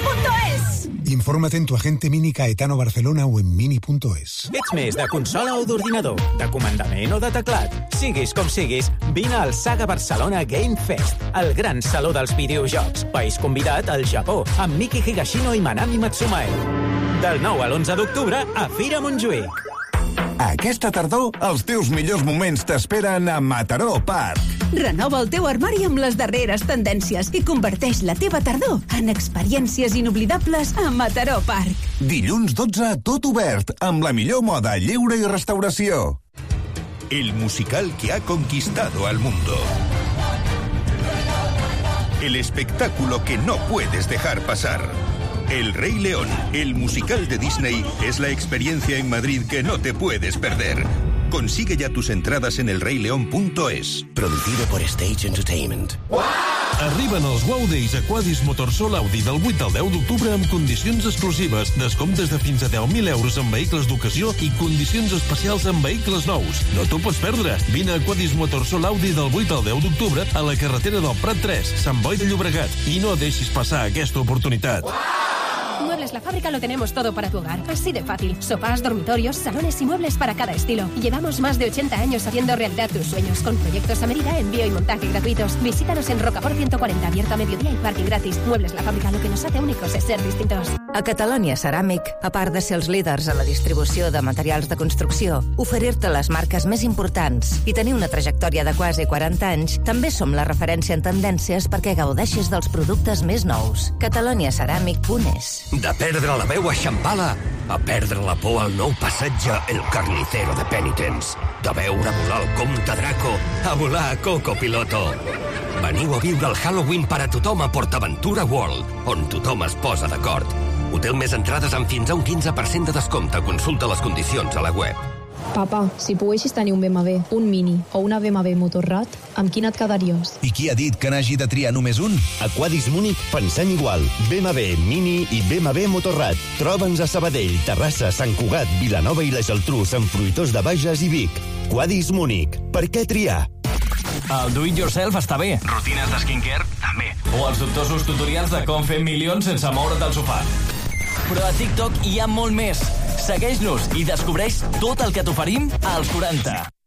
mini.es. Infórmate en tu agente Mini Caetano Barcelona o en mini.es. Ets més de consola o d'ordinador, de comandament o de teclat? Siguis com siguis, vine al Saga Barcelona Game Fest, el gran saló dels videojocs. País convidat al Japó, amb Miki Higashino i Manami Matsumae. Del 9 a l'11 d'octubre a Fira Montjuïc. Aquesta tardor, els teus millors moments t'esperen a Mataró Park. Renova el teu armari amb les darreres tendències i converteix la teva tardor en experiències inoblidables a Mataró Park. Dilluns 12, tot obert, amb la millor moda, lleure i restauració. El musical que ha conquistado al mundo. El espectáculo que no puedes dejar pasar. El Rey León, el musical de Disney, es la experiencia en Madrid que no te puedes perder. Consigue ya tus entradas en elreyleon.es. Producido por Stage Entertainment. Arriben els Wow Days a Quadis Motorsol Audi del 8 al 10 d'octubre amb condicions exclusives, descomptes de fins a 10.000 euros en vehicles d'ocasió i condicions especials en vehicles nous. No t'ho pots perdre. Vine a Quadis Motorsol Audi del 8 al 10 d'octubre a la carretera del Prat 3, Sant Boi de Llobregat. I no deixis passar aquesta oportunitat. Muebles La Fábrica lo tenemos todo para tu hogar. Así de fácil. Sofás, dormitorios, salones y muebles para cada estilo. Llevamos más de 80 años haciendo realidad tus sueños. Con proyectos a medida, envío y montaje gratuitos. Visítanos en Rocafort 140, abierto a mediodía y parking gratis. Muebles La Fábrica, lo que nos hace únicos es ser distintos. A Catalonia Ceràmic, a part de ser els líders a la distribució de materials de construcció, oferir-te les marques més importants i tenir una trajectòria de quasi 40 anys, també som la referència en tendències perquè gaudeixis dels productes més nous. cataloniaceràmic.es. De perdre la veu a Xampala a perdre la por al nou passatge El Carnicero de Penitents. De veure volar el Comte Draco a volar a Coco Piloto. Veniu a viure el Halloween per a tothom a PortAventura World, on tothom es posa d'acord. Hotel més entrades amb fins a un 15% de descompte. Consulta les condicions a la web. Papa, si poguessis tenir un BMW, un Mini o una BMW Motorrad, amb quina et quedaries? I qui ha dit que n'hagi de triar només un? A Quadis Múnich pensem igual. BMW Mini i BMW Motorrad. Troba'ns a Sabadell, Terrassa, Sant Cugat, Vilanova i la Geltrú, Sant Fruitós de Bages i Vic. Quadis Múnich. Per què triar? El do-it-yourself està bé. Rutines de skincare, també. O els dubtosos tutorials de com fer milions sense moure't del sofà. Però a TikTok hi ha molt més. Segueix-nos i descobreix tot el que t'oferim als 40.